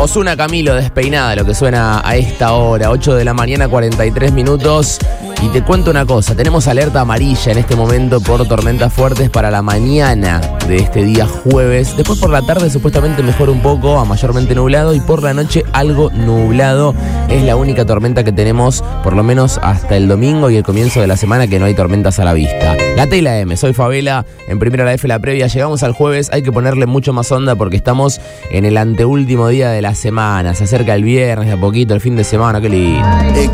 Ozuna Camilo, Despeinada, lo que suena a esta hora, 8 de la mañana, 43 minutos. Y te cuento una cosa, tenemos alerta amarilla en este momento por tormentas fuertes para la mañana de este día jueves. Después por la tarde supuestamente mejora un poco, a mayormente nublado, y por la noche algo nublado. Es la única tormenta que tenemos, por lo menos hasta el domingo y el comienzo de la semana, que no hay tormentas a la vista. La T y la M, soy Favela, en Primera la F la previa. Llegamos al jueves, hay que ponerle mucho más onda porque estamos en el anteúltimo día de la semana. Se acerca el viernes de a poquito, el fin de semana, qué lindo.